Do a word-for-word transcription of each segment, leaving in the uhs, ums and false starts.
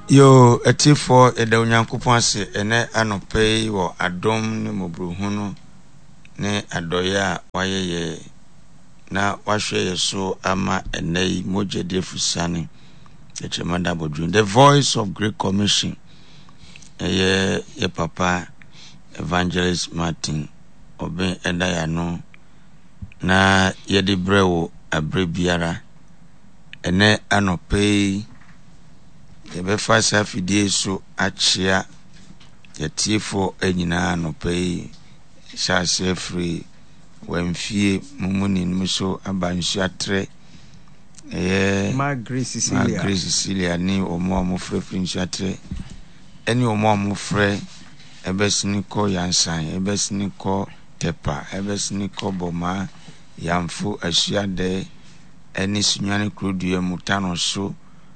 Yo etifo eda onyankopon ase ene anope wo adom ne mobruhunu ne adoye a wayeye na wahwe yeso ama enei mojede fusane echemanda bodru. The Voice of Great Commission eye ye papa Evangelist Martin oben edaya no na yede brewo abrebiara ene anope ebe fasa fidie so achia yetiefo enyina no pay shase free wemfie mumuni nmuso abansu atre eh ma Grace Cecilia ma Grace Cecilia ni omo omo free free nsu atre eni omo omo free ebe siniko yansan ebe siniko tepa ebe siniko boma yamfu asuade eni sunyane krodue mutano so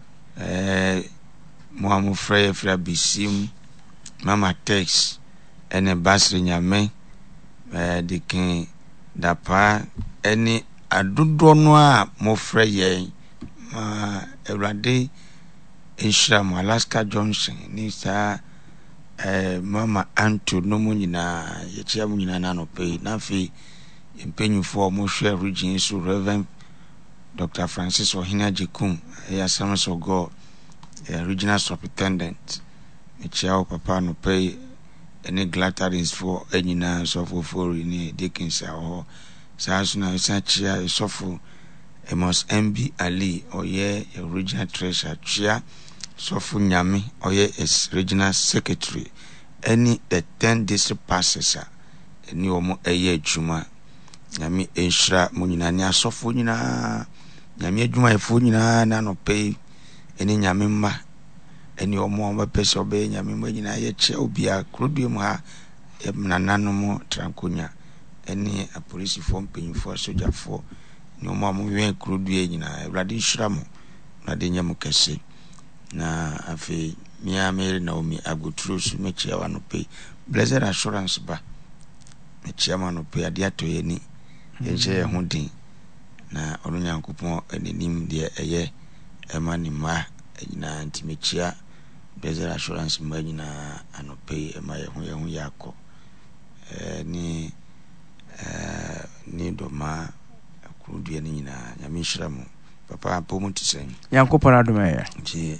eh mo amu frey fra bisim mama text ene basri nyame eh dikin dapa eni adodo no a mo frey ye ma Ewrade Ishram Alaska Johnson ni sa eh mama Anto no mo nyina ye chia mo nyina na no pe na fi empenyufo mo hwe region so Reverend Doctor Francis Ohina Jikum ya Assemblies of God Uh, regional superintendent Michao papa no pay any glatterings for enyina so for for ni Dickens aho saso na sachia so for Amos M B Ali oye regional treasurer chia so for nyame oye is regional secretary any the ten district passes any omo eye adwuma nyame enhira mo nyina ni asofo nyina nyame adwuma efo nyina na no pay eni nyame mma eni omo omo pese obe nyame mma nyina ye che obia kroduem ha nananom trankonya eni apolisi fo mpanyifo soja fo ni omo omo wen krodue nyina Ewrade Hyiram na de nyam kese na afi mia mere na omi agoturo su mechia wa no pe Blessed Assurance ba mechia ma no pe ade atoye ni ye je ho din na onu nyankopon enenim de eye ema ni ma nyina ntimechia Blessed Assurance ma nyina anope ema ye ho ye ho yakọ eh ni eh ni do ma akudue ni nyina nyame Hyiram papa apomu tisen yankopon adoma ya ji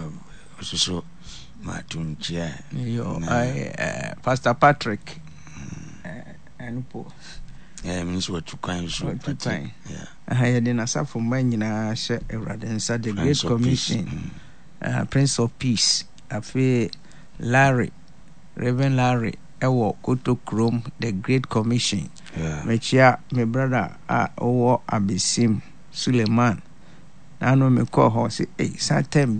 osuso ma tunchia yo I uh, Pastor Patrick eh anupo eh minister tukan so tukan yeah aha ye de nasafo ma nyina hye Ewrade nsa the Great Commission uh, Prince of Peace afi Larry Reverend Larry ewo Koto Krom the Great Commission yeah mechia me brother a owo Abesim Suleiman nanu me call ho say eh satem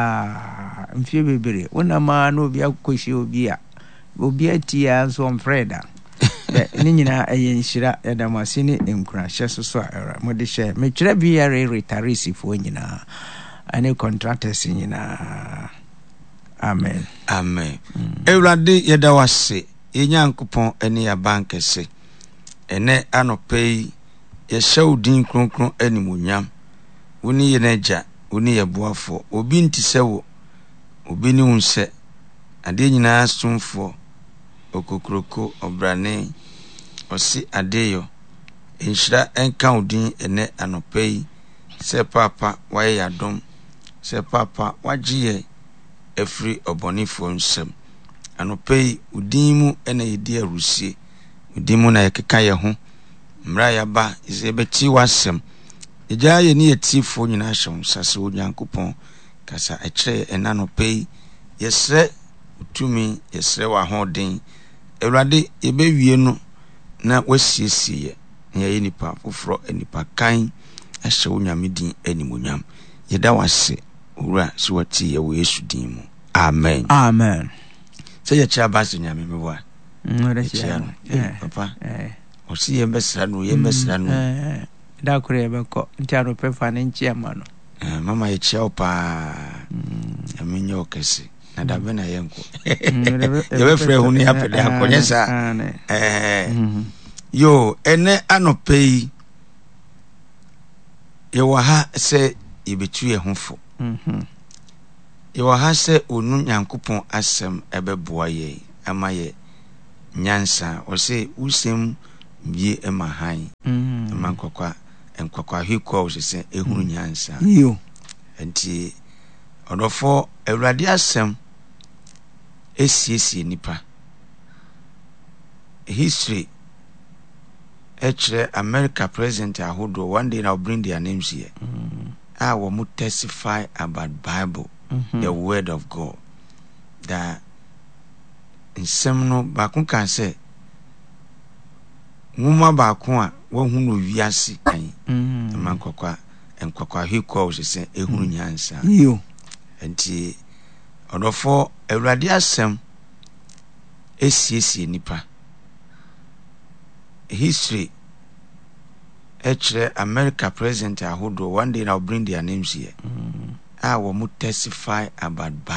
bia mfie bebere wona ma no bia koshi obi a obi atia so mfreda ni nyina ayen hira edamase ni enkurahye soso a era mode hye me kire bia retiresi fo nyina ane contractors nyina amen amen mm. Ewrade yeda wase yenyankopon ene ya bankese ene anopei ye shawdin kronkron animunyam woni ye naja woni ye boafo obi ntisewo obi ni unse ade nyina sumfo okokroko obrane osi adeyo enhira enka odin ene anopei se papa waye yadom se papa wagiye efri obonifo nsem anopei udimu ene yedi arusie udimu na yekeka ye ho mra ya ba izebeti wasem eja ye ni etifo nyina hyew sase onyankopon kasa ekire enanopei yesre utumi yesre wa hoden Ewrade yebewie no na wasiesie ye ye nipa foforo enipa kan ahye onyamedin animunyam yeda wase owura so wati ye wo Yesu din mu amen amen se ye chia basi nyame mewa ngore chia eh papa eh o si ye mbesra no ye mbesra no eh da kure ye beko ntiaro pefa ne nchia ma no eh mama ye chia opa amenyo okese na da bena yenko ye be frɛ hu ni apede akonye sa eh yo ene anopei ye wa ha se yebetu ye hofo mhm Yewa ha se onu Nyankopɔn asɛm ɛbɛboa yɛ ama yɛ nyansa. O se usɛm bie ɛma han. Mm. Ɛma nkɔkwa nkɔkwa hekɔ o se ehunu nyansa. Yo. Enti ɔdɔfo Awurade asɛm esiesie nipa. History ɛkyerɛ America president ahodo. One day I'll bring their names here. Mm. I will testify about Bible, Mm-hmm. the word of God. That nsɛm no baako kan sɛ nwoma baako a wahu no wiase kan. Mm. Ɛma nkɔkwa nkɔkwa hekɔ o se ehunu nyansa. Yo. Enti ɔdɔfo Awurade asɛm esiesie nipa. History ɛkyerɛ America president ahodo. One day I'll bring their names here. Mm. I will testify about Bible.